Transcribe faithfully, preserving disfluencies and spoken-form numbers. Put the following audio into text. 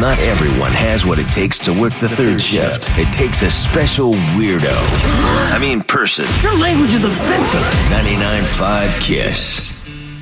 Not everyone has what it takes to work the third shift. It takes a special weirdo. I mean person. Your language is offensive. ninety-nine point five KISS.